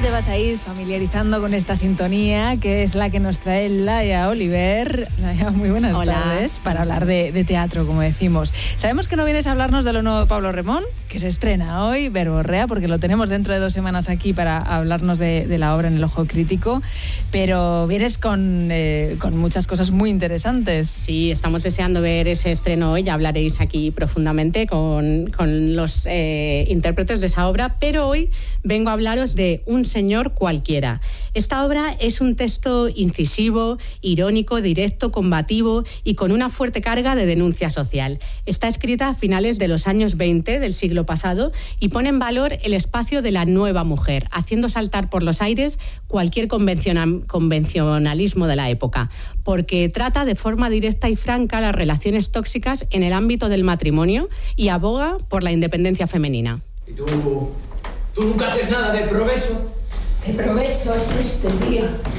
te vas a ir familiarizando con esta sintonía, que es la que nos trae Laia Oliver. Laia, muy buenas tardes, para hablar de teatro, como decimos. Sabemos que no vienes a hablarnos de lo nuevo de Pablo Remón, que se estrena hoy, Verborrea, porque lo tenemos dentro de 2 semanas aquí para hablarnos de la obra en el Ojo Crítico, pero vienes con muchas cosas muy interesantes. Sí, estamos deseando ver ese estreno hoy, ya hablaréis aquí profundamente con los intérpretes de esa obra, pero hoy vengo a hablaros de Un señor cualquiera. Esta obra es un texto incisivo, irónico, directo, combativo y con una fuerte carga de denuncia social. Está escrita a finales de los años 20 del siglo pasado y pone en valor el espacio de la nueva mujer, haciendo saltar por los aires cualquier convencionalismo de la época, porque trata de forma directa y franca las relaciones tóxicas en el ámbito del matrimonio y aboga por la independencia femenina. ¿Y tú nunca haces nada de provecho? ¿Qué provecho es este, tío?